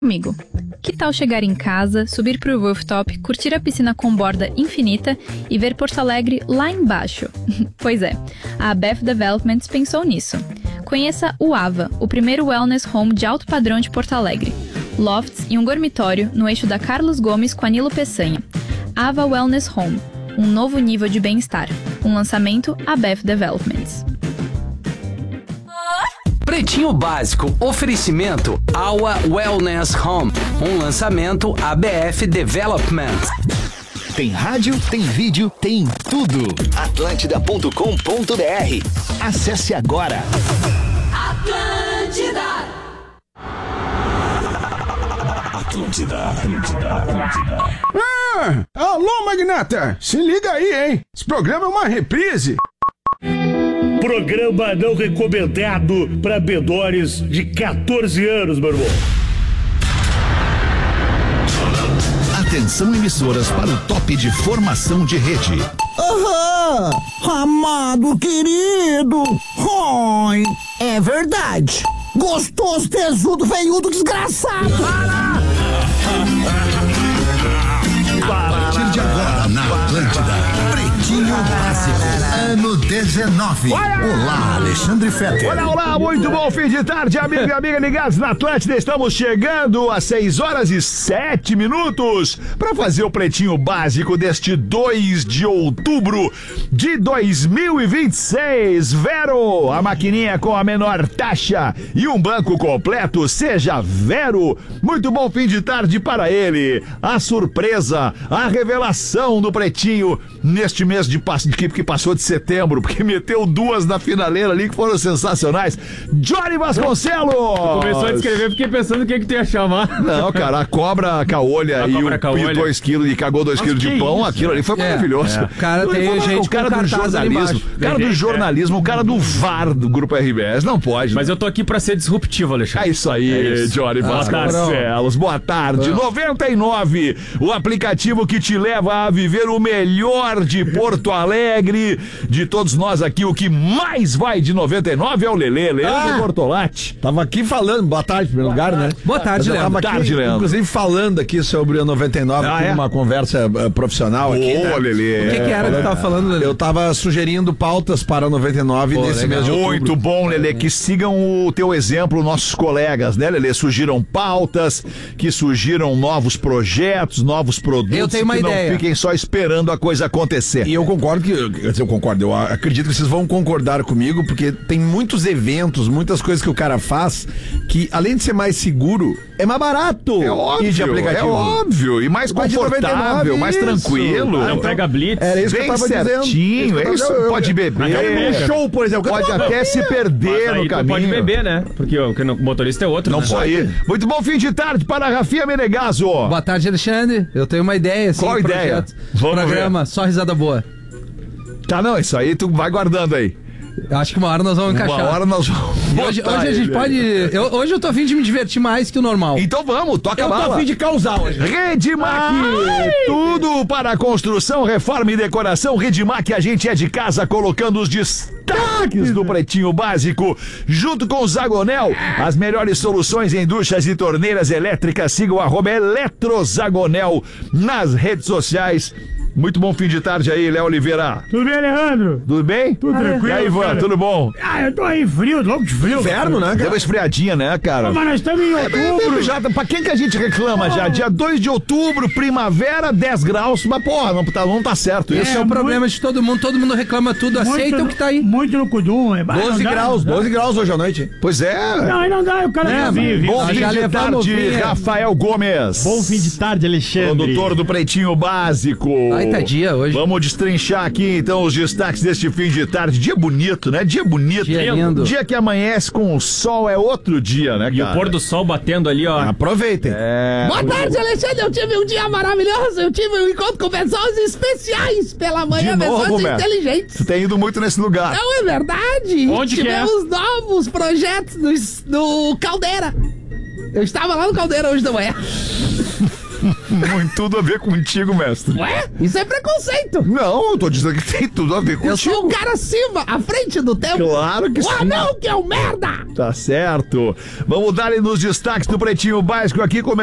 Comigo. Que tal chegar em casa, subir pro rooftop, curtir a piscina com borda infinita e ver Porto Alegre lá embaixo? Pois é, a ABEF Developments pensou nisso. Conheça o AVA, o primeiro wellness home de alto padrão de Porto Alegre. Lofts e um dormitório no eixo da Carlos Gomes com Anilo Peçanha. AVA Wellness Home, um novo nível de bem-estar. Um lançamento ABEF Developments. Pretinho Básico, oferecimento AWA Wellness Home, um lançamento ABF Development. Tem rádio, tem vídeo, tem tudo. Atlântida.com.br. Acesse agora. Atlântida. Alô, Magnata, se liga aí, hein? Esse programa é uma reprise. Programa não recomendado para menores de 14 anos, meu irmão. Atenção, emissoras, para o top de formação de rede. Aham, amado querido. Oi, é verdade. Gostoso, tesudo, veiudo, desgraçado. A partir de agora, na Atlântida, Pretinho Básico, ano 19. Olá, Alexandre Fetter. Olá, muito bom fim de tarde, amigo e amiga ligados na Atlântida. Estamos chegando às 6h07 para fazer o Pretinho Básico deste 2 de outubro de 2026. Vero, a maquininha com a menor taxa e um banco completo, seja Vero. Muito bom fim de tarde para ele. A surpresa, a revelação do Pretinho neste mês que passou de setembro, porque meteu duas na finaleira ali que foram sensacionais. Johnny Vasconcelos! Começou a descrever, fiquei pensando o que tu ia chamar. Não, cara, a cobra caolha e o 2 quilos e cagou 2 quilos de pão, aquilo ali foi maravilhoso. O cara tem gente o cara do jornalismo, o cara do VAR do Grupo RBS, não pode. Mas eu tô aqui pra ser disruptivo, Alexandre. É isso aí, Johnny Vasconcelos. Boa tarde. 99, o aplicativo que te leva a viver o melhor de Porto Alegre. De todos nós aqui, o que mais vai de 99 é o Lelê Bortolatti. Tava aqui falando, boa tarde, em primeiro lugar, né? Boa tarde, Leandro. Boa tarde, Leandro. Inclusive falando aqui sobre o 99, numa conversa profissional aqui. Ô, Lelê. O que era que tu tava falando, Lelê? Eu tava sugerindo pautas para o 99 nesse mês de outubro. Muito bom, Lelê, que sigam o teu exemplo, nossos colegas, né, Lelê? Surgiram pautas, que surgiram novos projetos, novos produtos. Eu tenho uma ideia. Não fiquem só esperando a coisa acontecer. E eu concordo eu acredito que vocês vão concordar comigo, porque tem muitos eventos, muitas coisas que o cara faz, que além de ser mais seguro, é mais barato. É óbvio, e mais confortável, mais tranquilo. Não pega blitz. Era isso que eu tava certinho, dizendo. Isso pode beber. Um show, por exemplo. Pode até se perder no caminho. Pode beber, né? Porque o motorista é outro. Não pode. Muito bom fim de tarde para a Rafinha Menegaso. Boa tarde, Alexandre. Eu tenho uma ideia. Qual ideia? Programa Só Risada Boa. Tá, não, isso aí tu vai guardando aí. Eu acho que uma hora nós vamos encaixar. Uma hora nós vamos. Hoje a gente pode. Hoje eu tô a fim de me divertir mais que o normal. Então vamos, toca a bala. Eu tô a fim de causar hoje. Redmac, tudo para construção, reforma e decoração. Redmac, a gente é de casa colocando os destaques do Pretinho Básico, junto com o Zagonel, as melhores soluções em duchas e torneiras elétricas. Siga o @eletrozagonel nas redes sociais. Muito bom fim de tarde aí, Léo Oliveira. Tudo bem, Alejandro? Tudo bem? Tudo tranquilo. E aí, Ivan, cara? tudo bom? Eu tô aí frio, louco de frio. Inverno, né, Deu cara? uma esfriadinha, né, cara? Mas nós estamos em outubro. Já, pra quem que a gente reclama já? Dia 2 de outubro, primavera, 10 graus. Mas, porra, não tá certo isso. Esse é o problema de todo mundo reclama tudo, aceita o que tá aí. Muito no cudum. 12 graus hoje à noite. Pois é. Não, não dá, o cara já vive. Bom fim de tarde, Rafael Gomes. Bom fim de tarde, Alexandre. Produtor do Pretinho Básico. Ai, tá dia hoje. Vamos destrinchar aqui, então, os destaques deste fim de tarde. Dia bonito, né? Dia bonito. Dia lindo. Dia que amanhece com o sol é outro dia, né, cara? E o pôr do sol batendo ali, ó. Aproveitem. Boa tarde, Alexandre. Eu tive um dia maravilhoso. Eu tive um encontro com pessoas especiais pela manhã, De novo, pessoas Beto? inteligentes. Você tem ido muito nesse lugar. Não é verdade? Onde que é? Tivemos novos projetos no Caldeira. Eu estava lá no Caldeira hoje da manhã. Muito tudo a ver contigo, mestre. Ué? Isso é preconceito. Não, eu tô dizendo que tem tudo a ver contigo. Eu sou um cara acima, à frente do tempo. Claro que O sim. anão que é um merda. Tá certo. Vamos dar nos destaques do Pretinho Básico aqui.